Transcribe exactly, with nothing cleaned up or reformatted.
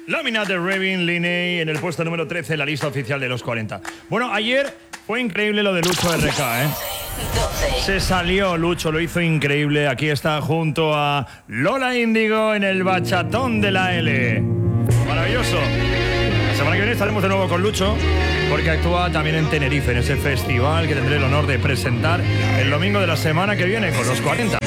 Lámina de Revin Linney en el puesto número trece en la lista oficial de los cuarenta. Bueno, ayer fue increíble lo de Lucho R K, ¿eh? Se salió Lucho, lo hizo increíble. Aquí está junto a Lola Índigo en el bachatón de la L. Maravilloso. La semana que viene estaremos de nuevo con Lucho, porque actúa también en Tenerife, en ese festival que tendré el honor de presentar el domingo de la semana que viene con los cuarenta.